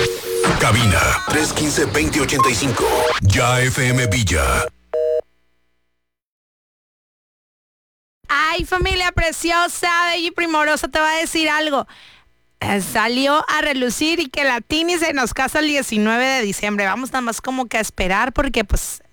Cabina 315-2085. Ya FM Villa. Ay, familia preciosa, bella y primorosa, te voy a decir algo. Salió a relucir y que la Tini se nos casa el 19 de diciembre. Vamos nada más como que a esperar porque pues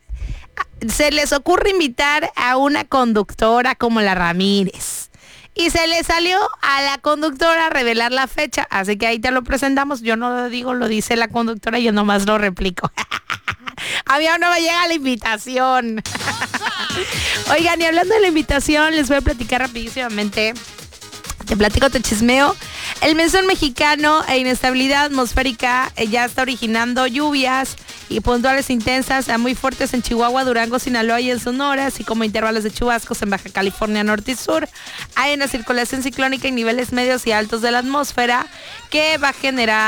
se les ocurre invitar a una conductora como la Ramírez. Y se le salió a la conductora a revelar la fecha. Así que ahí te lo presentamos. Yo no lo digo, lo dice la conductora y yo nomás lo replico. A mí aún no me llega la invitación. Oigan, y hablando de la invitación, les voy a platicar rapidísimamente. Te platico, te chismeo. El monzón mexicano e inestabilidad atmosférica ya está originando lluvias y puntuales intensas a muy fuertes en Chihuahua, Durango, Sinaloa y en Sonora, así como intervalos de chubascos en Baja California Norte y Sur. Hay una circulación ciclónica en niveles medios y altos de la atmósfera que va a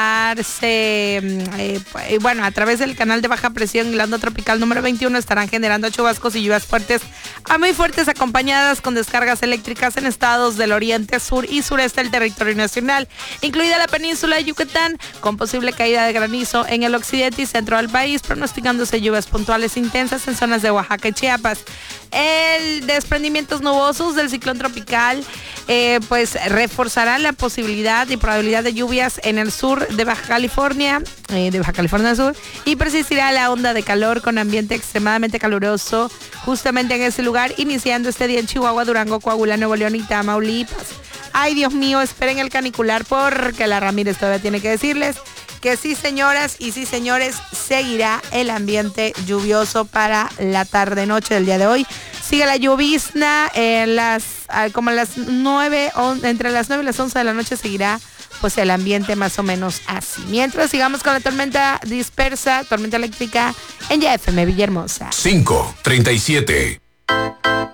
generarse, a través del canal de baja presión y la onda tropical número 21 estarán generando chubascos y lluvias fuertes a muy fuertes acompañadas con descargas eléctricas en estados del oriente, sur y sureste del territorio nacional, incluida la península de Yucatán, con posible caída de granizo en el occidente y centro del país, pronosticándose lluvias puntuales intensas en zonas de Oaxaca y Chiapas. El desprendimientos nubosos del ciclón tropical reforzarán la posibilidad y probabilidad de lluvias en el sur de Baja California Sur, y persistirá la onda de calor con ambiente extremadamente caluroso justamente en ese lugar, iniciando este día en Chihuahua, Durango, Coahuila, Nuevo León y Tamaulipas. Ay, Dios mío, esperen el canicular porque la Ramírez todavía tiene que decirles que sí, señoras y sí, señores, seguirá el ambiente lluvioso para la tarde-noche del día de hoy. Sigue la llovizna como a las 9, entre las 9 y las 11 de la noche seguirá pues el ambiente más o menos así. Mientras sigamos con la tormenta dispersa, tormenta eléctrica en YFM Villahermosa. 5:37.